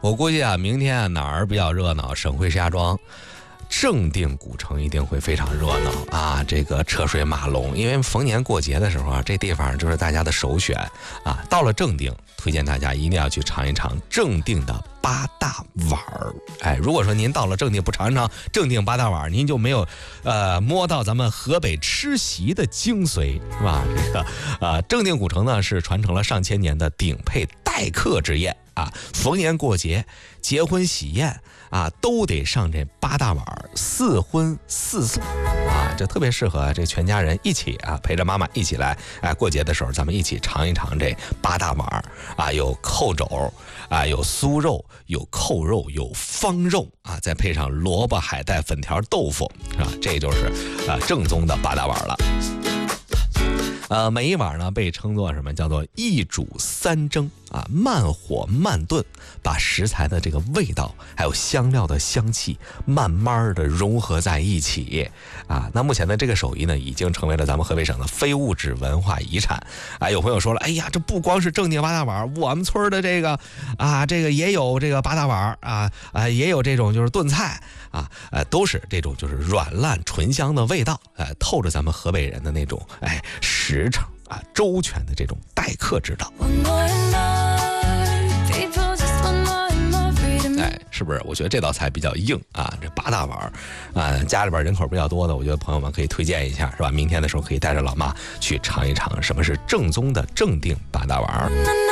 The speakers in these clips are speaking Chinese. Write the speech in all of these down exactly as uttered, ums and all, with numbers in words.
我估计啊，明天啊哪儿比较热闹？省会石家庄。正定古城一定会非常热闹啊！这个车水马龙，因为逢年过节的时候啊，这地方就是大家的首选啊。到了正定，推荐大家一定要去尝一尝正定的八大碗儿。哎，如果说您到了正定不尝一尝正定八大碗儿，您就没有呃摸到咱们河北吃席的精髓，是吧？这个啊，正定古城呢是传承了上千年的顶配待客之宴啊，逢年过节、结婚喜宴啊，都得上这八大碗儿，四荤四素啊，这特别适合这全家人一起啊，陪着妈妈一起来，哎，过节的时候咱们一起尝一尝这八大碗儿啊，有扣肘啊，有酥肉，有扣肉，有方肉啊，再配上萝卜、海带、粉条、豆腐啊，这就是啊正宗的八大碗了。呃，每一碗呢被称作什么？叫做一煮三蒸啊，慢火慢炖，把食材的这个味道还有香料的香气慢慢的融合在一起啊。那目前的这个手艺呢，已经成为了咱们河北省的非物质文化遗产啊。有朋友说了，哎呀，这不光是正定八大碗，我们村的这个啊，这个也有这个八大碗啊啊，也有这种就是炖菜啊，呃，都是这种就是软烂醇香的味道，呃，透着咱们河北人的那种哎实诚啊周全的这种待客之道。哎，是不是？我觉得这道菜比较硬啊，这八大碗啊，家里边人口比较多的，我觉得朋友们可以推荐一下，是吧？明天的时候可以带着老妈去尝一尝什么是正宗的正定八大碗。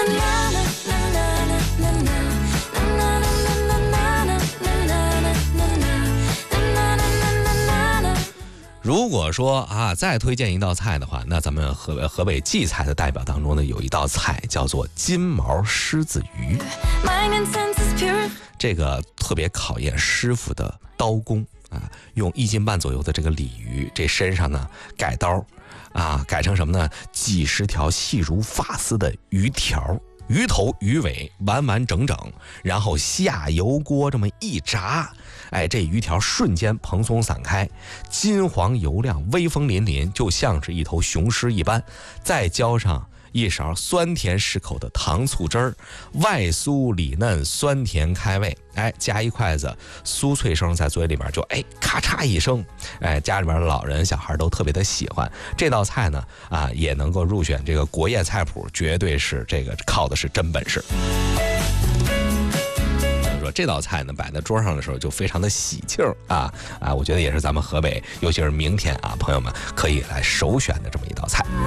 如果说啊，再推荐一道菜的话，那咱们河河北荠菜的代表当中呢，有一道菜叫做金毛狮子鱼，这个特别考验师傅的刀工啊，用一斤半左右的这个鲤鱼，这身上呢改刀啊，改成什么呢？几十条细如发丝的鱼条。鱼头鱼尾完完整整，然后下油锅这么一炸，哎，这鱼条瞬间蓬松散开，金黄油亮，威风凛凛，就像是一头雄狮一般。再浇上一勺酸甜适口的糖醋汁儿，外酥里嫩，酸甜开胃。哎，夹一筷子，酥脆声在嘴里边就哎咔嚓一声，哎，家里边的老人小孩都特别的喜欢这道菜呢啊，也能够入选这个国宴菜谱，绝对是这个靠的是真本事。说这道菜呢摆在桌上的时候就非常的喜庆啊啊，我觉得也是咱们河北，尤其是明天啊，朋友们可以来首选的这么一道菜。